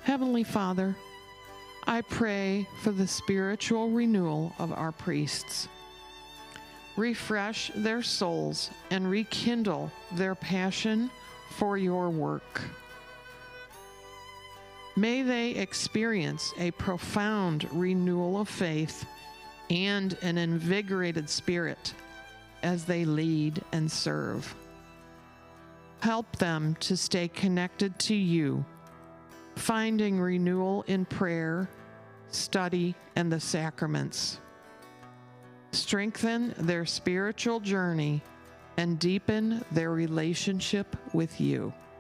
Heavenly Father, I pray for the spiritual renewal of our priests. Refresh their souls and rekindle their passion for your work. May they experience a profound renewal of faith and an invigorated spirit as they lead and serve. Help them to stay connected to you, finding renewal in prayer, study, and the sacraments. Strengthen their spiritual journey and deepen their relationship with you.